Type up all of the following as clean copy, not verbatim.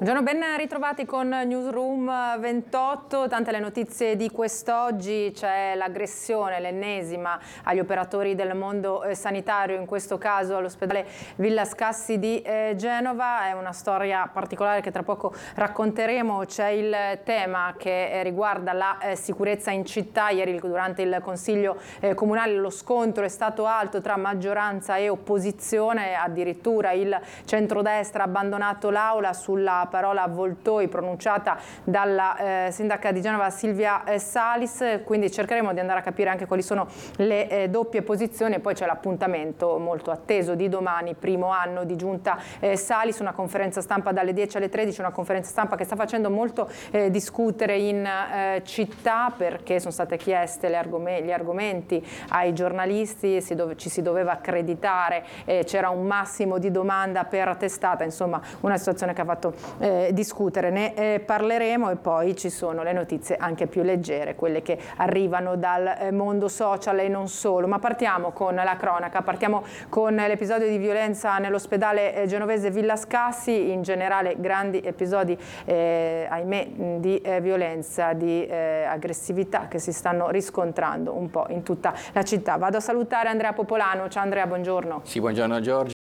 Buongiorno, ben ritrovati con Newsroom 28, tante le notizie di quest'oggi, c'è l'aggressione, l'ennesima agli operatori del mondo sanitario, in questo caso all'ospedale Villa Scassi di Genova. È una storia particolare che tra poco racconteremo. C'è il tema che riguarda la sicurezza in città. Ieri durante il Consiglio comunale lo scontro è stato alto tra maggioranza e opposizione, addirittura il centrodestra ha abbandonato l'aula sulla parola avvoltoi pronunciata dalla sindaca di Genova Silvia Salis, quindi cercheremo di andare a capire anche quali sono le doppie posizioni. E poi c'è l'appuntamento molto atteso di domani, primo anno di giunta Salis, una conferenza stampa dalle 10 alle 13, una conferenza stampa che sta facendo molto discutere in città, perché sono state chieste gli argomenti ai giornalisti, ci si doveva accreditare, c'era un massimo di domanda per testata, insomma una situazione che ha fatto discutere. Ne parleremo. E poi ci sono le notizie anche più leggere, quelle che arrivano dal mondo social e non solo. Ma partiamo con la cronaca, partiamo con l'episodio di violenza nell'ospedale genovese Villa Scassi, in generale grandi episodi ahimè di violenza, di aggressività che si stanno riscontrando un po' in tutta la città. Vado a salutare Andrea Popolano. Ciao Andrea, buongiorno. Sì, buongiorno Giorgio.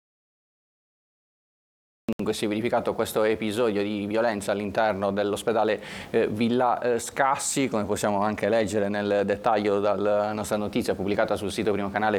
Si è verificato questo episodio di violenza all'interno dell'ospedale Villa Scassi, come possiamo anche leggere nel dettaglio dalla nostra notizia pubblicata sul sito Primo Canale.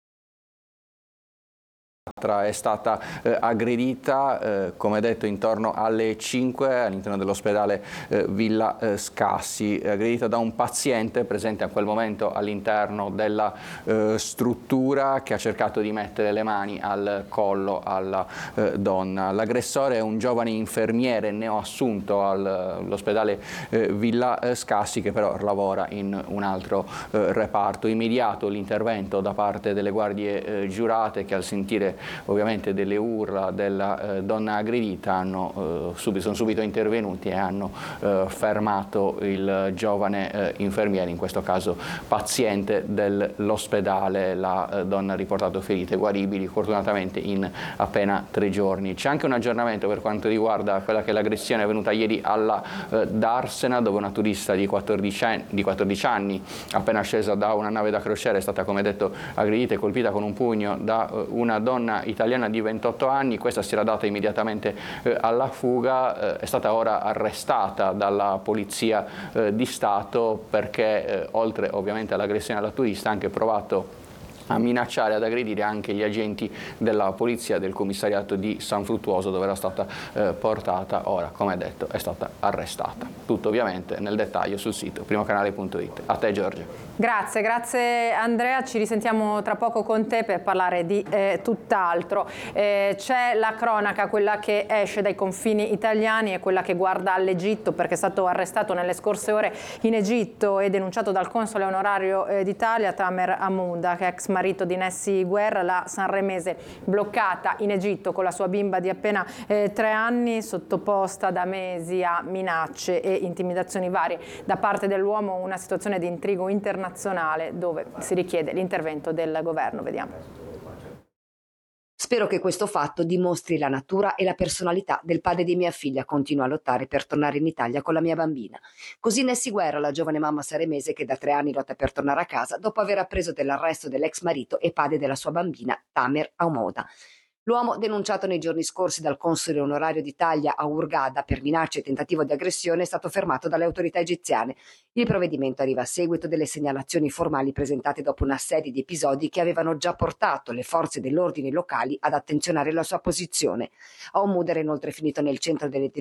È stata aggredita, come detto, intorno alle 5 all'interno dell'ospedale Villa Scassi, aggredita da un paziente presente a quel momento all'interno della struttura, che ha cercato di mettere le mani al collo donna. L'aggressore è un giovane infermiere neoassunto all'ospedale Villa Scassi, che però lavora in un altro reparto. Immediato l'intervento da parte delle guardie giurate, che al sentire ovviamente delle urla della donna aggredita sono subito intervenuti e hanno fermato il giovane infermiere, in questo caso paziente dell'ospedale. La donna ha riportato ferite guaribili fortunatamente in appena 3 giorni. C'è anche un aggiornamento per quanto riguarda quella che è l'aggressione avvenuta ieri alla Darsena, dove una turista di 14 anni appena scesa da una nave da crociera è stata, come detto, aggredita e colpita con un pugno da una donna italiana di 28 anni. Questa si era data immediatamente alla fuga, è stata ora arrestata dalla Polizia di Stato perché oltre ovviamente all'aggressione alla turista ha anche provato a minacciare, ad aggredire anche gli agenti della polizia del commissariato di San Fruttuoso, dove era stata portata. Ora, come detto, è stata arrestata. Tutto ovviamente nel dettaglio sul sito primocanale.it. A te Giorgio. Grazie Andrea, ci risentiamo tra poco con te per parlare di tutt'altro. C'è la cronaca, quella che esce dai confini italiani e quella che guarda all'Egitto, perché è stato arrestato nelle scorse ore in Egitto e denunciato dal console onorario d'Italia Tamer Hamouda, che è ex marito di Nessi Guerra, la sanremese bloccata in Egitto con la sua bimba di appena 3 anni, sottoposta da mesi a minacce e intimidazioni varie da parte dell'uomo. Una situazione di intrigo internazionale dove si richiede l'intervento del governo. Vediamo. Spero che questo fatto dimostri la natura e la personalità del padre di mia figlia. Continua a lottare per tornare in Italia con la mia bambina. Così Nessi Guerra, la giovane mamma sanremese che da 3 anni lotta per tornare a casa dopo aver appreso dell'arresto dell'ex marito e padre della sua bambina, Tamer Hamouda. L'uomo, denunciato nei giorni scorsi dal console onorario d'Italia a Hurghada per minacce e tentativo di aggressione, è stato fermato dalle autorità egiziane. Il provvedimento arriva a seguito delle segnalazioni formali presentate dopo una serie di episodi che avevano già portato le forze dell'ordine locali ad attenzionare la sua posizione. Hamouda era inoltre finito nel centro delle